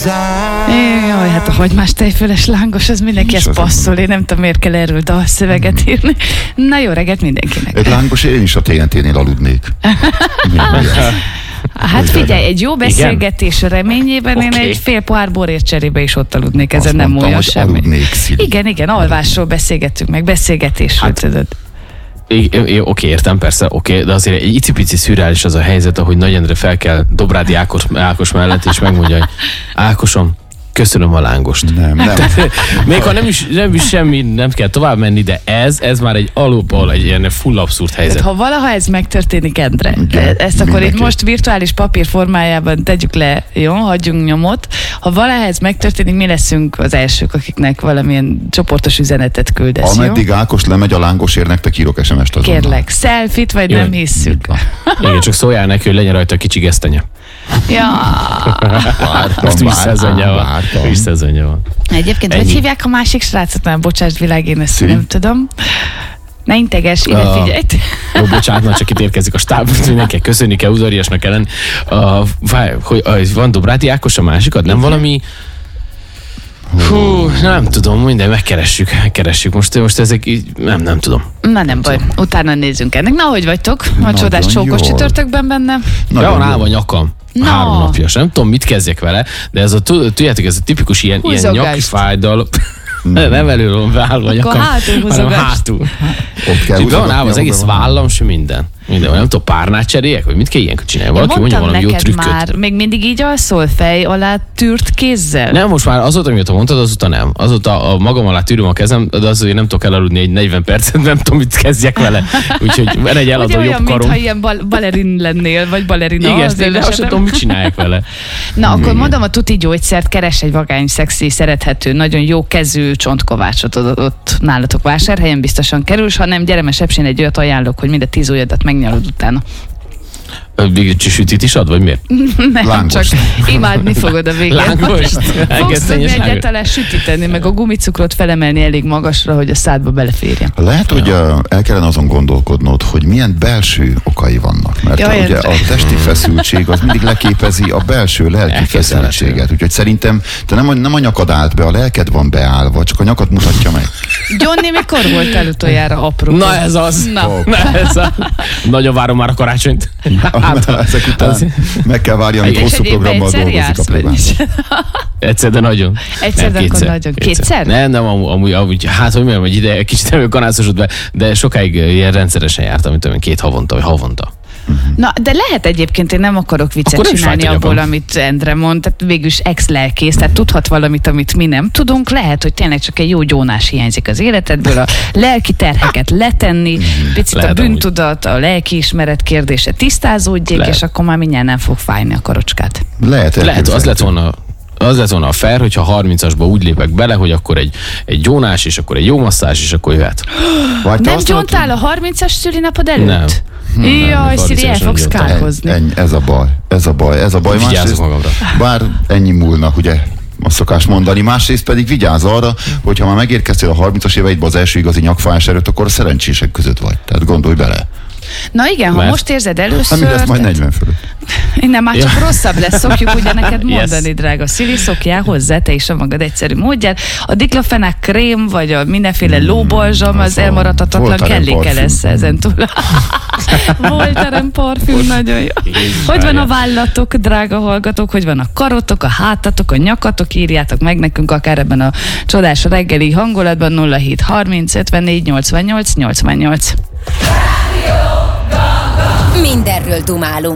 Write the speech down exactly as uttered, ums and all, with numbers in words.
Jaj, hát a hagymás tejföles lángos, az mindenki ezt passzol. Én nem tudom, miért kell erről dalszöveget írni. Na jó reggelt mindenkinek. Egy lángos, én is a té en té-nél aludnék. Hát figyelj, egy jó beszélgetés reményében okay. Én egy fél pohár borért cserébe is ott aludnék, ezen nem múljon semmi. Aludnék, igen, igen, alvásról beszélgettünk meg, beszélgetésről, hát, tudod. Oké, okay, értem, persze, oké, okay, de azért egy icipici szürreális az a helyzet, ahogy Nagy Endre fel kell Dobrádi Ákos, Ákos mellett, és megmondja, hogy Ákosom, köszönöm a lángost. Nem, nem. Még ha nem is, nem is semmi, nem kell tovább menni, de ez, ez már egy alulból egy ilyen full abszurd helyzet. Tehát, ha valaha ez megtörténik, Endre, igen, ezt akkor mindenki. Itt most virtuális papír formájában tegyük le, jó, hagyjunk nyomot. Ha valaha ez megtörténik, mi leszünk az elsők, akiknek valamilyen csoportos üzenetet küldesz, ameddig jó? Ákos lemegy a lángosért, nektek írok es em es-t azonnal. Kérlek, selfit vagy jó, nem hisszük. Igen, csak szóljál neki, hogy legyen rajta a kicsi gesztenye. Ja. Vártam, vártam. Visszazonja van. Egyébként, ennyi. Hogy hívják a másik srácot? Már bocsásd világ, én ezt nem tudom. Ne integes, ide uh, figyelj. Jó, bocsánat, már csak itt érkezik a stáb, mindenki köszönni kell, udvariasnak kell lenni. Uh, hogy uh, van Dobrádi Ákos a másikat? Nem valami... Hú, nem tudom, minden, megkeressük, megkeressük. Most, most ezek így, nem, nem tudom. Na nem baj, utána nézzünk ennek. Na, hogy vagytok? A csodás csókos csütörtökben benne? Be van állva a nyakam. No. Három napjas. Nem tudom, mit kezdjek vele, de ez a, tudjátok, ez a tipikus ilyen, ilyen nyakfájdal. Nem, nem előről van beállva a nyakam, hanem hátul. Ott kell be van állva az egész vállam, és minden. Minden, nem tudom, párnát cseréljek, vagy mit kell ilyenkor csinálni? Valaki mondja valami jó trükköt. Már, még mindig így alszol fej alá tűrt kézzel? Nem, most már azóta, amit mondtad, azóta nem. Azóta a magam alá tűröm a kezem, de azért nem tudok elaludni egy negyven percet, nem tudom, mit kezdjek vele. Úgyhogy van egy eladó jobb karom. Mintha ilyen bal- balerin lennél, vagy balerina. Igen, de azt sem tudom, mit csinálják vele. Na, akkor igen. Mondom a tuti gyógyszert, keres egy vagány, szexi, szerethető, nagyon jó kezű csontkovácsot ott nálatok vásárhelyen biztosan kerül, ha nem, gyere, mert Sepsén egy olyat ajánlok, hogy mind a tíz ujjadat megnyalod utána. Végig sütit is ad, vagy miért? Nem, Lángost. csak imádni fogod a végén. Lángost? Fogsz tudni egyáltalán sütíteni, meg a gumicukrot felemelni elég magasra, hogy a szádba beleférjen. Lehet, hogy ja. el kellene azon gondolkodnod, hogy milyen belső okai vannak. Mert ja, ugye a testi feszültség az mindig leképezi a belső lelki feszültséget. Úgyhogy szerintem te nem, nem a nyakad állt be, a lelked van beállva, csak a nyakad mutatja meg. Johnny, mikor voltál utoljára apró? Na ez az. Na. Na ez a... Nagyon várom már a karácsonyt. Hát, ezek után az... meg kell várni, amit hosszú programmal dolgozik a plébán. Egyszer, de nagyon. Egyszer, de akkor nagyon. Kétszer? Nem, nem, amúgy, amúgy hát, hogy mondjam, hogy ide kicsit előkanászosod be, de sokáig ilyen rendszeresen jártam, mint tudom, két havonta, vagy havonta. Uh-huh. Na, de lehet egyébként, én nem akarok viccet nem csinálni abból, amit Endre mond, tehát végülis ex-lelkész, tehát tudhat valamit, amit mi nem tudunk, lehet, hogy tényleg csak egy jó gyónás hiányzik az életedből, a lelki terheket letenni, picit lehet, a bűntudat, a lelkiismeret kérdése tisztázódjék, lehet. És akkor már mindjárt nem fog fájni a karocskát. Lehet, lehet az lett volna az lett volna a fair, hogyha harmincasba úgy lépek bele, hogy akkor egy, egy gyónás, és akkor egy jó masszázs, és akkor jöhet. Nem gyóntál a harmincas szülinapod előtt? Nem. Hmm, Jaj, Sziri, el fogsz kárhozni. Ennyi, ez a baj, ez a baj, ez a baj. Vigyázzak magamra. Bár ennyi múlnak, ugye, azt szokás mondani. Másrészt pedig vigyázz arra, hogy ha már megérkeztél a harmincas éveidben az első igazi nyakfájás előtt, akkor a szerencsések között vagy. Tehát gondolj bele. Na igen, ha mert... most érzed először... Nem lesz majd negyven fölött. Nem, már csak ja. rosszabb lesz, szokjuk ugye neked mondani, yes. drága Szili, szokjál hozzá, te is a magad egyszerű módját. A diklofenák krém, vagy a mindenféle mm, lóbalzsam, az elmaradhatatlan kelléke lesz ezentúl. Voltaren parfüm, nagyon jó. Hogy van a vállatok, drága hallgatók, hogy van a karotok, a hátatok, a nyakatok, írjátok meg nekünk akár ebben a csodás reggeli hangulatban nulla hét harminc ötvennégy nyolcvannyolc nyolcvannyolc. Mindenről dumálunk.